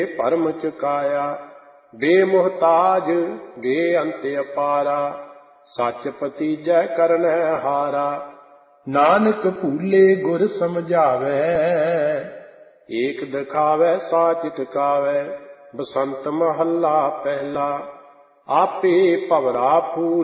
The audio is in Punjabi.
ਭਰਮ ਚੁਕਾਇਆ। ਬੇਮੁਹਤਾਜ ਬੇਅੰਤ ਅਪਾਰਾ, ਸੱਚ ਪਤੀਜੈ ਕਰਨੈ ਹਾਰਾ। ਨਾਨਕ ਭੂਲੇ ਗੁਰ ਸਮਝਾਵੈ, ਏਕ ਦਿਖਾਵੈ ਸਾਚ ਟਿਕਾਵੈ। ਬਸੰਤ ਮਹੱਲਾ ਪਹਿਲਾ। ਆਪੇ ਭਵਰਾ ਫੂਲ